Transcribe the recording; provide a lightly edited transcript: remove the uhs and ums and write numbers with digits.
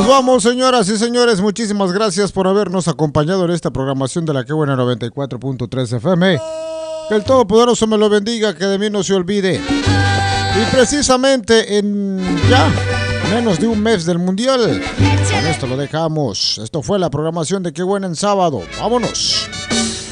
vamos, señoras y señores. Muchísimas gracias por habernos acompañado en esta programación de la Que Buena 94.3 FM. Que el Todopoderoso me lo bendiga, que de mí no se olvide. Y precisamente en ya menos de un mes del Mundial, con esto lo dejamos. Esto fue la programación de Que Buena en sábado. ¡Vámonos!